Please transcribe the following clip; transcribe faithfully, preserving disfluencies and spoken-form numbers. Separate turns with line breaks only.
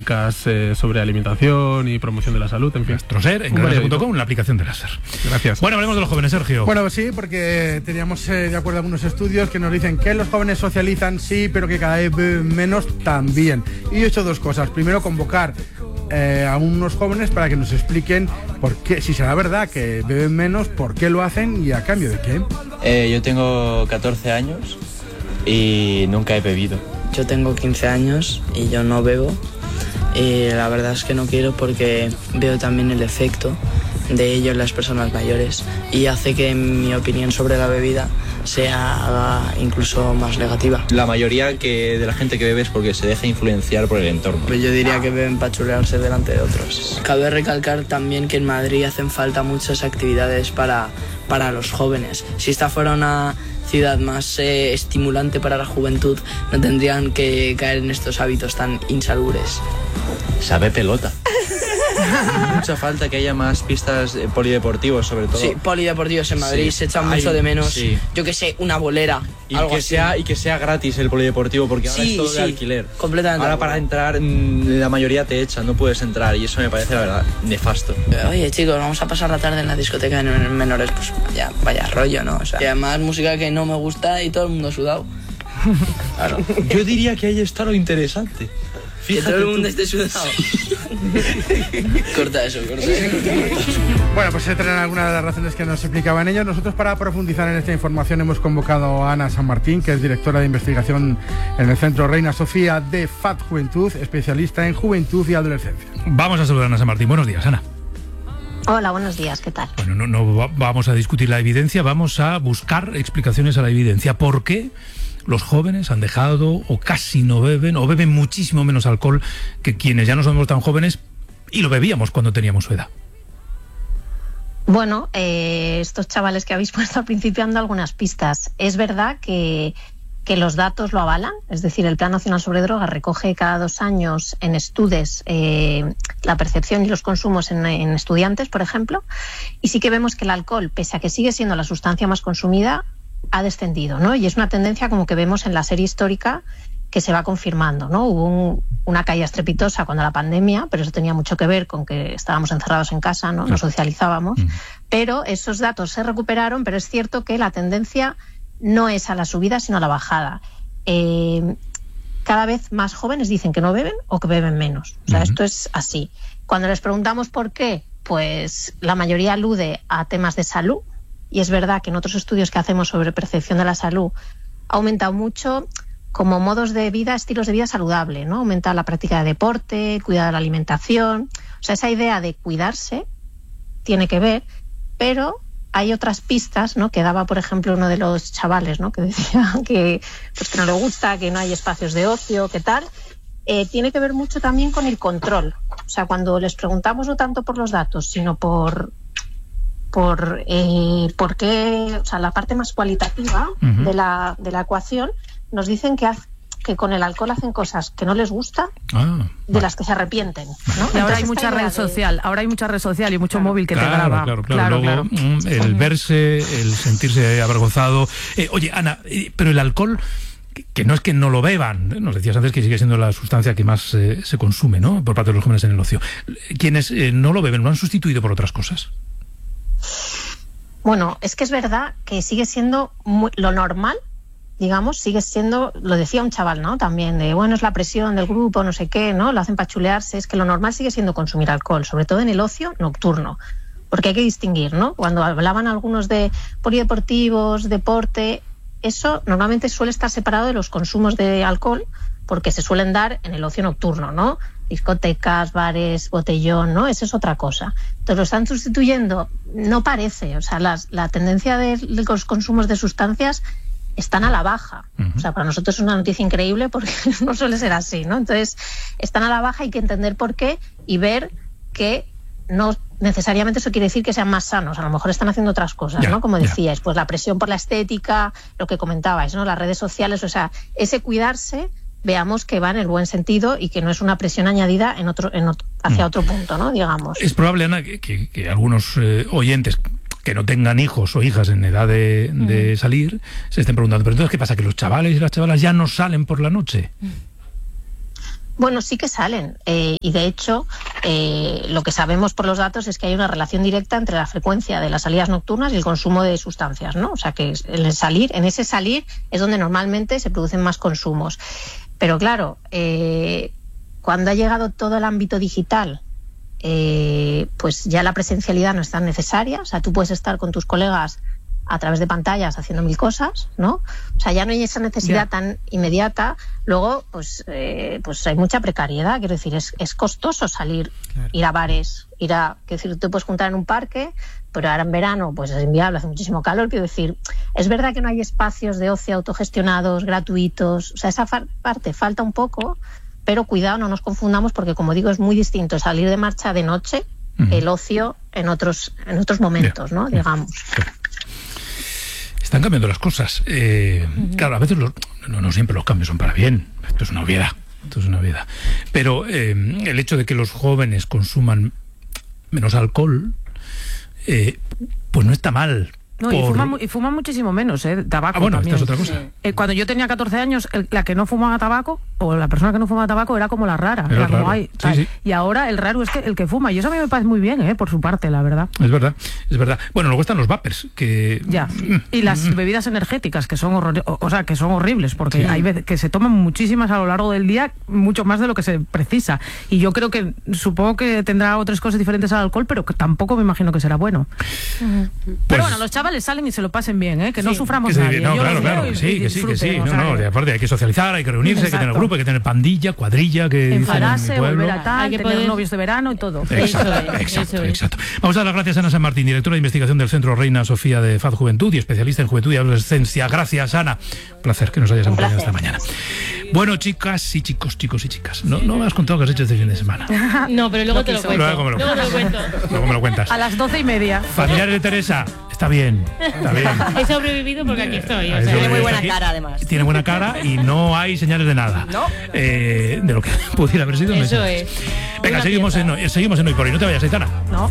técnicas eh, sobre alimentación y promoción de la salud, en fin.
Gastroser, en granase punto com, la aplicación de Láser.
Gracias.
Bueno, hablemos de los jóvenes, Sergio.
Bueno, pues sí, porque teníamos eh, de acuerdo algunos estudios que nos dicen que los jóvenes socializan, sí, pero que cada vez beben menos también. Y he hecho dos cosas. Primero, convocar eh, a unos jóvenes para que nos expliquen por qué, si será verdad que beben menos, por qué lo hacen y a cambio de qué.
Eh, yo tengo catorce años y nunca he bebido.
Yo tengo quince años y yo no bebo. Y la verdad es que no quiero porque veo también el efecto de ello en las personas mayores y hace que mi opinión sobre la bebida sea incluso más negativa.
La mayoría que de la gente que bebe es porque se deja influenciar por el entorno.
Pues yo diría que beben para chulearse delante de otros. Cabe recalcar también que en Madrid hacen falta muchas actividades para, para los jóvenes. Si esta fuera una ciudad más eh, estimulante para la juventud, no tendrían que caer en estos hábitos tan insalubres.
Sabe pelota. Mucha falta que haya más pistas eh, polideportivos, sobre todo.
Sí, polideportivos en Madrid, sí. Se echa mucho
Ay,
de menos.
Sí.
Yo que sé, una bolera.
Y
algo
que
así.
sea y que sea gratis el polideportivo, porque ahora
sí,
es todo
sí,
de alquiler.
Completamente.
Ahora para entrar mm, la mayoría te echan, no puedes entrar y eso me parece la verdad nefasto.
Oye chicos, vamos a pasar la tarde en la discoteca de menores, pues vaya, vaya rollo, ¿no? O sea, y además música que no me gusta y todo el mundo sudado.
Claro. Yo diría que ahí está lo interesante.
Que todo el mundo esté sudado. Corta eso, corta eso.
Bueno, pues se traen algunas de las razones que nos explicaban ellos. Nosotros, para profundizar en esta información, hemos convocado a Ana San Martín, que es directora de investigación en el Centro Reina Sofía de F A D Juventud, especialista en juventud y adolescencia.
Vamos a saludar a Ana San Martín. Buenos días, Ana.
Hola, buenos días, ¿qué tal?
Bueno, no, no vamos a discutir la evidencia, vamos a buscar explicaciones a la evidencia. ¿Por qué los jóvenes han dejado o casi no beben o beben muchísimo menos alcohol que quienes ya no somos tan jóvenes y lo bebíamos cuando teníamos su edad?
Bueno, eh, estos chavales que habéis puesto al principio han dado algunas pistas. Es verdad que, que los datos lo avalan, es decir, el Plan Nacional sobre Drogas recoge cada dos años en estudios eh, la percepción y los consumos en, en estudiantes, por ejemplo, y sí que vemos que el alcohol, pese a que sigue siendo la sustancia más consumida, ha descendido, ¿no? Y es una tendencia como que vemos en la serie histórica que se va confirmando, ¿no? Hubo un, una caída estrepitosa cuando la pandemia, pero eso tenía mucho que ver con que estábamos encerrados en casa, ¿no? No socializábamos, mm. pero esos datos se recuperaron, pero es cierto que la tendencia no es a la subida, sino a la bajada. Eh, cada vez más jóvenes dicen que no beben o que beben menos. O sea, mm. esto es así. Cuando les preguntamos por qué, pues la mayoría alude a temas de salud. Y es verdad que en otros estudios que hacemos sobre percepción de la salud ha aumentado mucho como modos de vida, estilos de vida saludable, ¿no? Aumenta la práctica de deporte, cuidado de la alimentación. O sea, esa idea de cuidarse tiene que ver, pero hay otras pistas, ¿no? Que daba, por ejemplo, uno de los chavales, ¿no? Que decía que, pues, que no le gusta, que no hay espacios de ocio, que tal. Eh, tiene que ver mucho también con el control. O sea, cuando les preguntamos no tanto por los datos, sino por... por eh, por qué, o sea, la parte más cualitativa uh-huh. de la de la ecuación, nos dicen que haz, que con el alcohol hacen cosas que no les gusta, ah, de vale. las que se arrepienten, ¿no?
Y ahora Entonces, hay mucha red de... social, ahora hay mucha red social y mucho claro. móvil que
claro,
te graba.
Claro, claro, claro. Luego, claro. el verse, el sentirse avergonzado. Eh, oye, Ana, eh, pero el alcohol, que no es que no lo beban, nos decías antes que sigue siendo la sustancia que más eh, se consume, ¿no? Por parte de los jóvenes en el ocio. Quienes eh, no lo beben, ¿lo han sustituido por otras cosas?
Bueno, es que es verdad que sigue siendo muy, lo normal, digamos, sigue siendo, lo decía un chaval, ¿no? También de, bueno, es la presión del grupo, no sé qué, ¿no? Lo hacen para chulearse, es que lo normal sigue siendo consumir alcohol, sobre todo en el ocio nocturno, porque hay que distinguir, ¿no? Cuando hablaban algunos de polideportivos, deporte, eso normalmente suele estar separado de los consumos de alcohol, porque se suelen dar en el ocio nocturno, ¿no? Discotecas, bares, botellón, ¿no? Esa es otra cosa. Entonces lo están sustituyendo, no parece, o sea, la, la tendencia de, de los consumos de sustancias están a la baja. Uh-huh. O sea, para nosotros es una noticia increíble porque no suele ser así, ¿no? Entonces, están a la baja, hay que entender por qué y ver que no necesariamente eso quiere decir que sean más sanos, a lo mejor están haciendo otras cosas, yeah, ¿no? Como decíais, yeah. pues la presión por la estética, lo que comentabais, ¿no? Las redes sociales, o sea, ese cuidarse, veamos que va en el buen sentido y que no es una presión añadida en otro, en otro, hacia otro punto, ¿no? Digamos.
Es probable, Ana, que, que, que algunos eh, oyentes que no tengan hijos o hijas en edad de, de mm. salir se estén preguntando, pero entonces, ¿qué pasa? ¿Que los chavales y las chavalas ya no salen por la noche?
Bueno, sí que salen eh, y de hecho eh, lo que sabemos por los datos es que hay una relación directa entre la frecuencia de las salidas nocturnas y el consumo de sustancias, ¿no? O sea que en el salir, en ese salir es donde normalmente se producen más consumos. Pero claro, eh, cuando ha llegado todo el ámbito digital, eh, pues ya la presencialidad no es tan necesaria. O sea, tú puedes estar con tus colegas a través de pantallas haciendo mil cosas, ¿no? O sea, ya no hay esa necesidad yeah. tan inmediata. Luego, pues, eh, pues hay mucha precariedad. Quiero decir, es, es costoso salir, claro. ir a bares, ir a... Quiero decir, te puedes juntar en un parque, pero ahora en verano, pues es inviable, hace muchísimo calor. Quiero decir, es verdad que no hay espacios de ocio autogestionados, gratuitos. O sea, esa fa- parte falta un poco, pero cuidado, no nos confundamos, porque como digo, es muy distinto salir de marcha de noche, uh-huh. el ocio en otros, en otros momentos, yeah. ¿no? Digamos.
Yeah. Están cambiando las cosas. Eh, uh-huh. Claro, a veces los, no, no siempre los cambios son para bien. Esto es una obviedad. Esto es una obviedad. Pero eh, el hecho de que los jóvenes consuman menos alcohol, eh, pues no está mal.
No, por... y, fuman, y fuman muchísimo menos, ¿eh? Tabaco.
Ah, bueno,
también.
esta es otra cosa.
Eh, cuando yo tenía catorce años, el, la que no fumaba tabaco, o la persona que no fumaba tabaco, era como la rara.
Era
era
raro.
Como, ay,
sí, sí.
Y ahora el raro es que el que fuma. Y eso a mí me parece muy bien, ¿eh? Por su parte, la verdad.
Es verdad, es verdad. Bueno, luego están los vapers, que...
Ya. Y las bebidas energéticas, que son horror... o, o sea, que son horribles, porque sí. hay veces que se toman muchísimas a lo largo del día, mucho más de lo que se precisa. Y yo creo que, supongo que tendrá otras cosas diferentes al alcohol, pero que tampoco me imagino que será bueno. Uh-huh. Pues... Pero bueno, los chavales salen y se lo pasan bien, ¿eh? Que no sí, suframos
que
nadie.
No,
Yo
claro, claro, que sí, que sí, que sí. No, no, de aparte hay que socializar, hay que reunirse, Exacto. hay que tener grupo, hay que tener pandilla, cuadrilla, que
enfadarse,
dicen en mi pueblo.
volver a tal,
hay que
tener
poder...
novios de verano y todo.
Exacto,
eso es,
exacto,
eso es.
exacto. Vamos a dar las gracias a Ana San Martín, directora de investigación del Centro Reina Sofía de Faz Juventud y especialista en juventud y adolescencia. Gracias, Ana. Un placer que nos hayas acompañado esta mañana. Bueno, chicas y chicos, chicos y chicas, no, no me has contado qué has hecho este fin de semana.
No, pero luego te lo cuento.
Luego me lo,
luego te lo cuento.
Luego me lo cuentas.
A las doce y media.
Familiares de Teresa. Está bien, está bien.
He sobrevivido porque aquí estoy. O sea,
tiene muy buena
aquí,
cara, además.
Tiene buena cara y no hay señales de nada.
¿No?
Eh, de lo que pudiera haber sido.
Eso es.
Venga,
Una
seguimos en, seguimos en Hoy por Hoy. No te vayas, Aitana.
No.